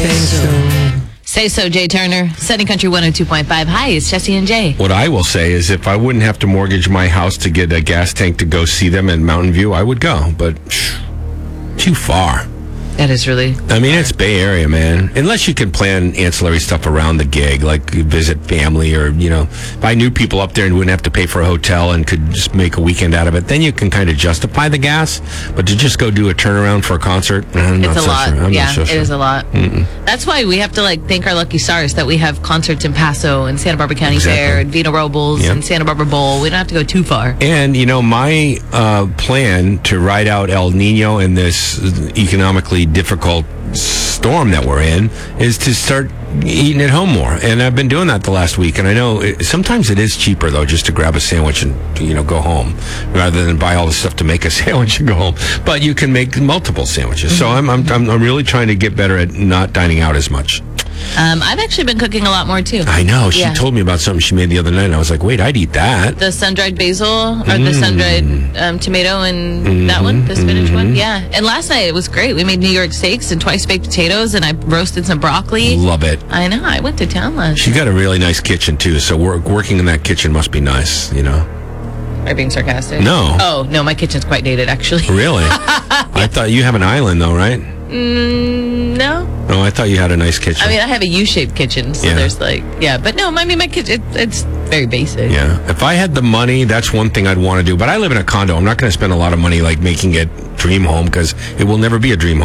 Say so, Jay Turner. Setting Country 102.5. Hi, it's Jesse and Jay. What I will say is if I wouldn't have to mortgage my house to get a gas tank to go see them in Mountain View, I would go. But too far. That is really... I mean, it's Bay Area, man. Unless you can plan ancillary stuff around the gig, like visit family or, if I knew people up there and wouldn't have to pay for a hotel and could just make a weekend out of it, then you can kind of justify the gas. But to just go do a turnaround for a concert, it's a lot. It is a lot. That's why we have to thank our lucky stars that we have concerts in Paso and Santa Barbara County Fair and Vino Robles and Santa Barbara Bowl. We don't have to go too far. And, my plan to ride out El Nino in this economically difficult storm that we're in is to start eating at home more, and I've been doing that the last week. And I know sometimes it is cheaper though just to grab a sandwich and go home rather than buy all the stuff to make a sandwich and go home. But you can make multiple sandwiches. So I'm really trying to get better at not dining out as much. I've actually been cooking a lot more too. I know. She told me about something she made the other night, and I was like, wait, I'd eat that. The sun-dried basil, or the sun-dried tomato, and that one, the spinach one. Yeah. And last night it was great. We made New York steaks and twice baked potatoes, and I roasted some broccoli. Love it. I know. I went to town last night. She got a really nice kitchen too, so working in that kitchen must be nice, Are you being sarcastic? No. Oh, no, my kitchen's quite dated, actually. Really? I thought you have an island though, right? No. Oh, I thought you had a nice kitchen. I mean, I have a U-shaped kitchen, so there's but no, I mean, my kitchen, it's very basic. Yeah. If I had the money, that's one thing I'd want to do. But I live in a condo. I'm not going to spend a lot of money making it dream home because it will never be a dream home.